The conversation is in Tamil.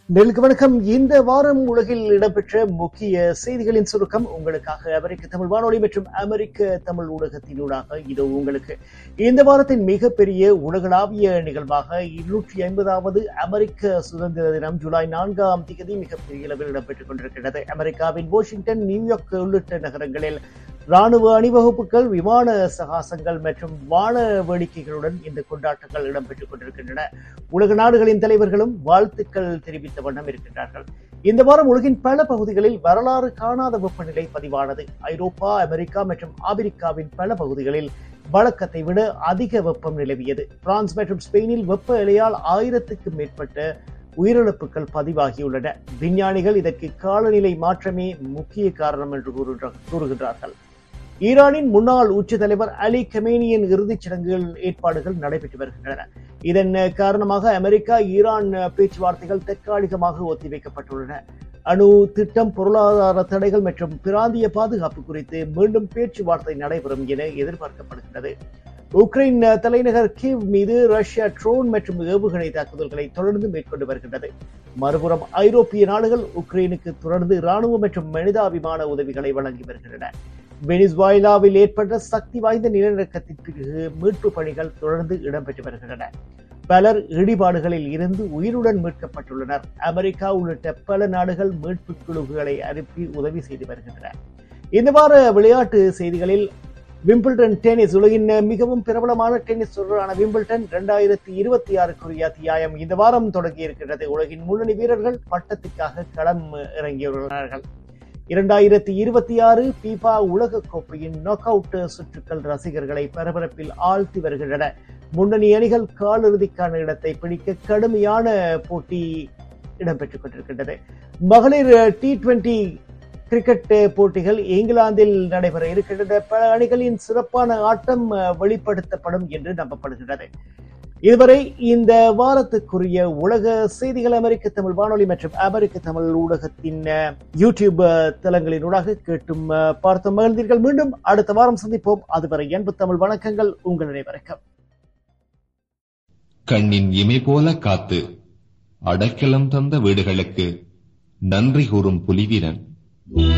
நேர்களுக்கு வணக்கம். இந்த வாரம் உலகில் இடம்பெற்ற முக்கிய செய்திகளின் சுருக்கம் உங்களுக்காக அமெரிக்க தமிழ் வானொலி மற்றும் அமெரிக்க தமிழ் ஊடகத்தினூடாக இதோ உங்களுக்கு. இந்த வாரத்தின் மிகப்பெரிய உலகளாவிய நிகழ்வாக 250வது அமெரிக்க சுதந்திர தினம் ஜூலை 4ஆம் தேதி மிகப்பெரிய அளவில் இடம்பெற்றுக் கொண்டிருக்கிறது. அமெரிக்காவின் வாஷிங்டன், நியூயார்க் உள்ளிட்ட நகரங்களில் ராணுவ அணிவகுப்புகள், விமான சகாசங்கள் மற்றும் வான வேடிக்கைகளுடன் இந்த கொண்டாட்டங்கள் இடம்பெற்றுக் கொண்டிருக்கின்றன. உலக நாடுகளின் தலைவர்களும் வாழ்த்துக்கள் தெரிவித்த வண்ணம் இருக்கின்றார்கள். இந்த வாரம் உலகின் பல பகுதிகளில் வரலாறு காணாத வெப்பநிலை பதிவானது. ஐரோப்பா, அமெரிக்கா மற்றும் ஆப்பிரிக்காவின் பல பகுதிகளில் வழக்கத்தை விட அதிக வெப்பம் நிலவியது. பிரான்ஸ் மற்றும் ஸ்பெயினில் வெப்ப அலையால் 1000க்கும் மேற்பட்ட உயிரிழப்புகள் பதிவாகியுள்ளன. விஞ்ஞானிகள் இதற்கு காலநிலை மாற்றமே முக்கிய காரணம் என்று கூறுகின்றார்கள். ஈரானின் முன்னாள் உச்ச தலைவர் அலி கமேனியின் இறுதிச் சடங்குகள் ஏற்பாடுகள் நடைபெற்று வருகின்றன. இதன் காரணமாக அமெரிக்கா ஈரான் பேச்சுவார்த்தைகள் தற்காலிகமாக ஒத்திவைக்கப்பட்டுள்ளன. அணு திட்டம், பொருளாதார தடைகள் மற்றும் பிராந்திய பாதுகாப்பு குறித்து மீண்டும் பேச்சுவார்த்தை நடைபெறும் என எதிர்பார்க்கப்படுகிறது. உக்ரைன் தலைநகர் கீவ் மீது ரஷ்யா ட்ரோன் மற்றும் ஏவுகணை தாக்குதல்களை தொடர்ந்து மேற்கொண்டு வருகின்றது. மறுபுறம் ஐரோப்பிய நாடுகள் உக்ரைனுக்கு தொடர்ந்து இராணுவ மற்றும் மனிதாபிமான உதவிகளை வழங்கி வருகின்றன. வெனிசுவேலாவில் ஏற்பட்ட சக்தி வாய்ந்த நிலநடுக்கத்திற்கு பிறகு மீட்பு பணிகள் தொடர்ந்து இடம்பெற்று வருகின்றன. பலர் இடிபாடுகளில் இருந்து உயிருடன் மீட்கப்பட்டுள்ளனர். அமெரிக்கா உள்ளிட்ட பல நாடுகள் மீட்பு குழுக்களை அனுப்பி உதவி செய்து வருகின்றன. இந்த வார விளையாட்டு செய்திகளில் விம்பிள்டன் டென்னிஸ். உலகின் மிகவும் பிரபலமான டென்னிஸ் தொடரான விம்பிள்டன் 2026 அத்தியாயம் இந்த வாரம் தொடங்கி இருக்கிறது. உலகின் முன்னணி வீரர்கள் பட்டத்துக்காக களம் இறங்கியுள்ளார்கள். 2026 FIFA உலக கோப்பையின் நாக் அவுட் சுற்றுக்கள் ரசிகர்களை பரபரப்பில் ஆழ்த்தி வருகின்றன. முன்னணி அணிகள் காலிறுதிக்கான இடத்தை பிடிக்க கடுமையான போட்டி இடம்பெற்றுக் கொண்டிருக்கின்றது. மகளிர் T20 கிரிக்கெட் போட்டிகள் இங்கிலாந்தில் நடைபெற இருக்கின்றன. பல அணிகளின் சிறப்பான ஆட்டம் வெளிப்படுத்தப்படும் என்று நம்பப்படுகிறது. இதுவரை இந்த வாரத்துக்குரிய உலக செய்திகள் அமெரிக்க தமிழ் வானொலி மற்றும் அமெரிக்க தமிழ் ஊடகத்தின் யூடியூப் தளங்களினூடாக கேட்டும் பார்த்து மகிழ்ந்தீர்கள். மீண்டும் அடுத்த வாரம் சந்திப்போம். அதுவரை அன்பு தமிழ் வணக்கங்கள் உங்கள் அனைவருக்கும். கண்ணின் இமை போல காத்து அடைக்கலம் தந்த வீடுகளுக்கு நன்றி கூறும் புலிவீரன்.